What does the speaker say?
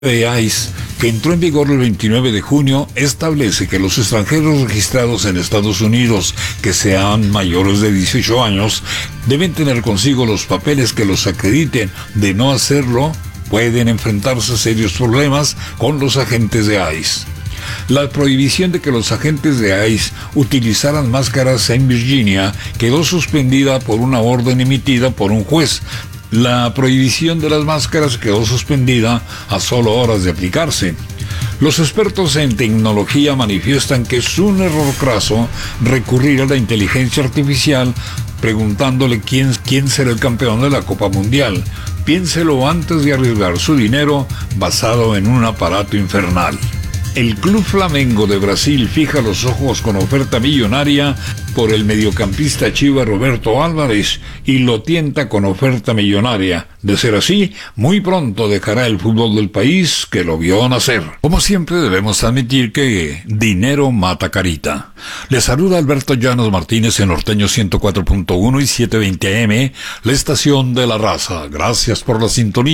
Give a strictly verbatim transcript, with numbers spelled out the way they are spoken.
de ICE, que entró en vigor el veintinueve de junio, establece que los extranjeros registrados en Estados Unidos que sean mayores de dieciocho años deben tener consigo los papeles que los acrediten. De no hacerlo, pueden enfrentarse a serios problemas con los agentes de ICE. La prohibición de que los agentes de ICE utilizaran máscaras en Virginia quedó suspendida por una orden emitida por un juez. La prohibición de las máscaras quedó suspendida a solo horas de aplicarse. Los expertos en tecnología manifiestan que es un error craso recurrir a la inteligencia artificial preguntándole quién, quién será el campeón de la Copa Mundial. Piénselo antes de arriesgar su dinero basado en un aparato infernal. El Club Flamengo de Brasil fija los ojos con oferta millonaria por el mediocampista chiva Roberto Álvarez y lo tienta con oferta millonaria. De ser así, muy pronto dejará el fútbol del país que lo vio nacer. Como siempre, debemos admitir que dinero mata carita. Le saluda Alberto Llanos Martínez en Norteño ciento cuatro punto uno y setecientos veinte A M, la estación de la raza. Gracias por la sintonía.